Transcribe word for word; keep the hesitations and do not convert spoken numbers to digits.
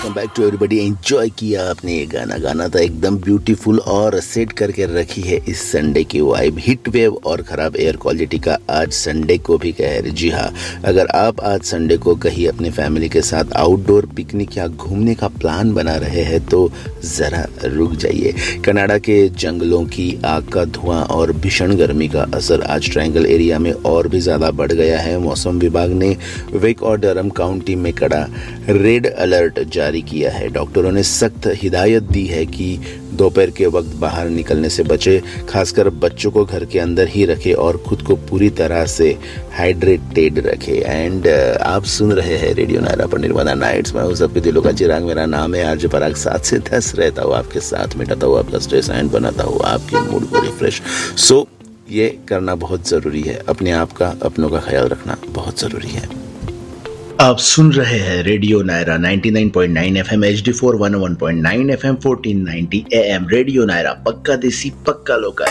Welcome back to everybody. Enjoy किया आपने ये गाना। गाना था एकदम ब्यूटीफुल और सेट करके रखी है इस संडे की वाइब। हिट वेव और ख़राब एयर क्वालिटी का आज संडे को भी कहर। जी हाँ, अगर आप आज संडे को कहीं अपनी फैमिली के साथ आउटडोर पिकनिक या घूमने का प्लान बना रहे हैं तो ज़रा रुक जाइए। कनाडा के जंगलों की आग का धुआं और भीषण गर्मी का असर आज ट्रायंगल एरिया में और भी ज़्यादा बढ़ गया है। मौसम विभाग ने वेक और डरहम काउंटी में कड़ा रेड अलर्ट जारी किया है। डॉक्टरों ने सख्त हिदायत दी है कि दोपहर के वक्त बाहर निकलने से बचे, खासकर बच्चों को घर के अंदर ही रखें और खुद को पूरी तरह से हाइड्रेटेड रखें। एंड uh, आप सुन रहे हैं रेडियो नायरा पर निर्वाणा नाइट्स। मैं हूं सबके दिलों का चिराग, मेरा नाम है आरजे पराग। सात से दस रहता हूँ आपके साथ, मिटाता हूँ आपका स्ट्रेस एंड बनाता हूँ आपके मूड को रिफ्रेश। सो ये करना बहुत ज़रूरी है। अपने आप का, अपनों का ख्याल रखना बहुत ज़रूरी है। आप सुन रहे हैं रेडियो नायरा निन्यानवे point now FM, H D four one one point nine FM, fourteen ninety am. Radio Naira, पक्का देसी पक्का लोकल।